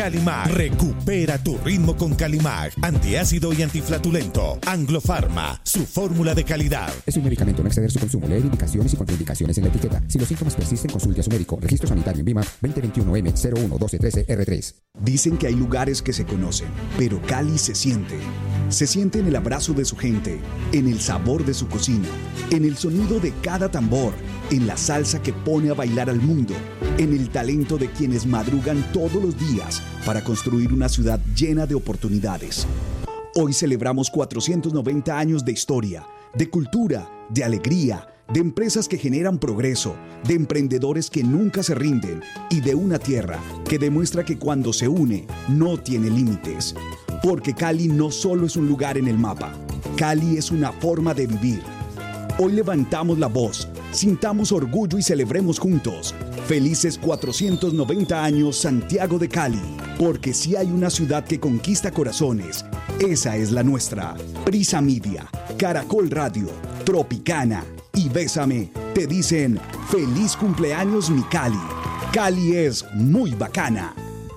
Calimag. Recupera tu ritmo con Calimag. Antiácido y antiflatulento. Anglo-Pharma, su fórmula de calidad. Es un medicamento, no exceder su consumo. Leer indicaciones y contraindicaciones en la etiqueta. Si los síntomas persisten, consulte a su médico. Registro sanitario en VIMA 2021M011213R3. Dicen que hay lugares que se conocen, pero Cali se siente. Se siente en el abrazo de su gente, en el sabor de su cocina, en el sonido de cada tambor, en la salsa que pone a bailar al mundo, en el talento de quienes madrugan todos los días para construir una ciudad llena de oportunidades. Hoy celebramos 490 años de historia, de cultura, de alegría, de empresas que generan progreso, de emprendedores que nunca se rinden y de una tierra que demuestra que cuando se une no tiene límites. Porque Cali no solo es un lugar en el mapa, Cali es una forma de vivir. Hoy levantamos la voz, sintamos orgullo y celebremos juntos. Felices 490 años Santiago de Cali, porque si hay una ciudad que conquista corazones, esa es la nuestra. Prisa Media, Caracol Radio, Tropicana y Bésame te dicen feliz cumpleaños mi Cali. Cali es muy bacana.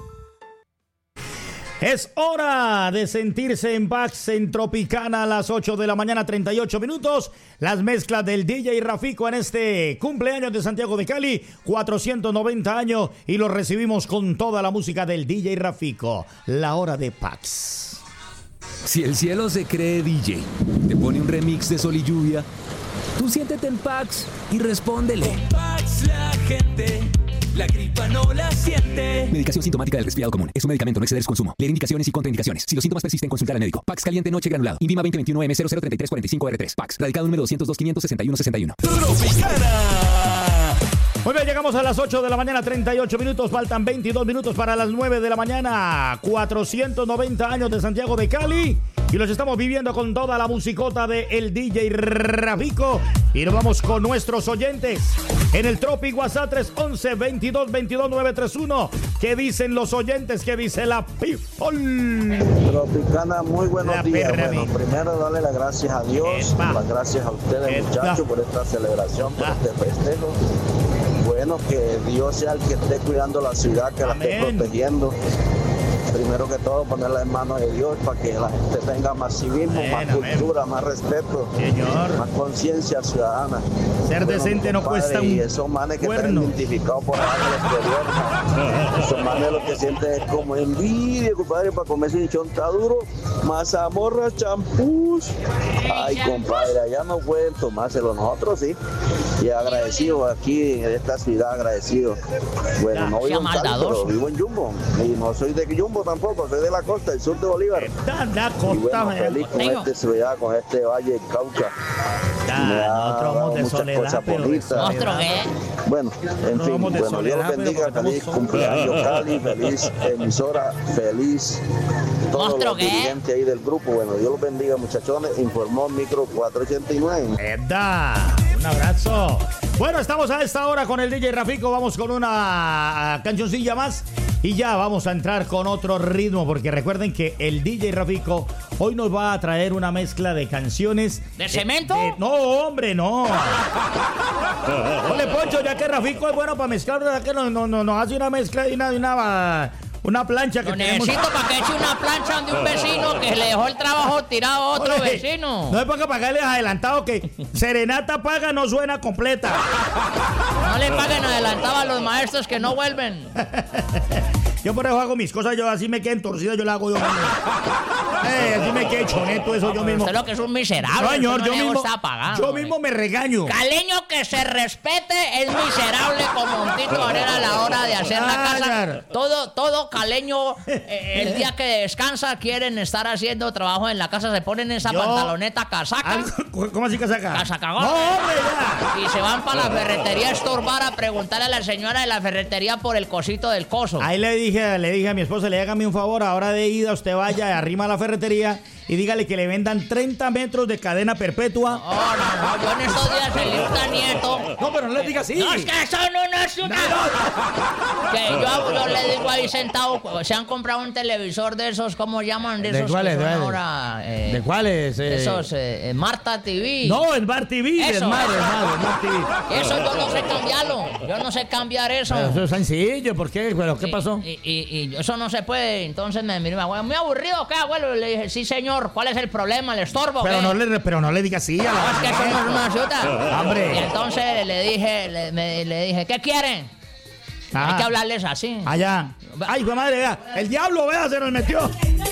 Es hora de sentirse en paz en Tropicana a las 8 de la mañana, 38 minutos. Las mezclas del DJ Rafico en este cumpleaños de Santiago de Cali, 490 años, y lo recibimos con toda la música del DJ Rafico. La hora de Pax. Si el cielo se cree DJ, te pone un remix de Sol y Lluvia, tú siéntete en Pax y respóndele. Con Pax la gente la gripa no la siente. Medicación sintomática del resfriado común. Es un medicamento, no exceder su consumo. Leer indicaciones y contraindicaciones. Si los síntomas persisten, consultar al médico. Pax caliente noche granulado. INVIMA 2021M003345R3. Pax. Radicado número 202-561-61. Tropicana. Muy bien, llegamos a las 8 de la mañana, 38 minutos. Faltan 22 minutos para las 9 de la mañana. 490 años de Santiago de Cali. Y los estamos viviendo con toda la musicota de el DJ Rafico. Y nos vamos con nuestros oyentes. En el Tropi WhatsApp 311-2222-931. ¿Qué dicen los oyentes? ¿Qué dice la people? Tropicana, muy buenos días. Bueno, primero darle las gracias a Dios. Las gracias a ustedes, muchachos, por esta celebración, por este festejo. Bueno, que Dios sea el que esté cuidando la ciudad, que la esté protegiendo. Primero que todo, ponerla en manos de Dios para que la gente tenga más civismo, más cultura, más respeto, más conciencia ciudadana. Ser decente no cuesta un y esos manes que están identificados por allá en el exterior, esos manes lo que sienten es como envidia, compadre, para comerse un chonta duro, mazamorras, champús. Ay, compadre, allá no pueden tomárselo, nosotros sí. Y agradecido aquí en esta ciudad, agradecido. Bueno, no vivo en Cali, pero vivo en Jumbo. Y no soy de Jumbo tampoco, soy de la costa, del sur de Bolívar. La costa, y bueno, feliz con esta ciudad, con este Valle del Cauca. Nosotros de soledad, pero bueno, en fin, bueno, Dios los bendiga, feliz cumpleaños Cali, feliz emisora, feliz todos los dirigentes ahí del grupo. Bueno, Dios los bendiga, muchachones. Informó Micro 489. Un abrazo. Bueno, estamos a esta hora con el DJ Rafico. Vamos con una cancioncilla más y ya vamos a entrar con otro ritmo, porque recuerden que el DJ Rafico hoy nos va a traer una mezcla de canciones. ¿De cemento? No, hombre, no. Ole, Poncho, ya que Rafico es bueno para mezclar, ¿verdad que nos hace una mezcla y una plancha que tenemos? Necesito para que eche una plancha de un vecino que le dejó el trabajo tirado a otro vecino. No es para que pagarles adelantado, que serenata paga no suena completa. No le paguen adelantado a los maestros que no vuelven. Yo por eso hago mis cosas, yo así me queden torcidas, yo las hago yo mismo. Así me quede choneto eso yo mismo. Usted lo que es un miserable. Señor, no yo mismo me regaño. Caleño que se respete es miserable como un Tito Varela a la hora de hacer la casa. Todo caleño, el día que descansa, quieren estar haciendo trabajo en la casa, se ponen esa pantaloneta casaca. ¿Cómo así casaca? Casacagón. No, hombre, ya. Y se van para la ferretería a estorbar, a preguntarle a la señora de la ferretería por el cosito del coso. Ahí le dije a mi esposa, le hágame un favor, ahora de ida usted vaya, arrima a la ferretería y dígale que le vendan 30 metros de cadena perpetua. No, yo en estos días el Lista Nieto. No, pero no le diga así. No, es que eso no es una. Que yo le digo ahí sentado, se han comprado un televisor de esos, ¿cómo llaman? De esos cuáles? que son ahora. ¿De cuáles? Esos, Marta TV. No, el Bar TV. Eso, el Mar TV. Eso yo no sé cambiarlo. Yo no sé cambiar eso. Pero eso es sencillo. ¿Por qué? Bueno, ¿qué pasó? Y eso no se puede. Entonces me miró, abuelo, muy aburrido, ¿qué, abuelo? Le dije, sí, señor. ¿Cuál es el problema? ¿Le estorbo? Pero no le diga así a la... No, es que eso no es una ciudad. Hombre. Y entonces le dije, ¿qué quieren? Hay que hablarles así. Allá. Ay, hijo de madre, vea. El diablo, vea, se nos metió.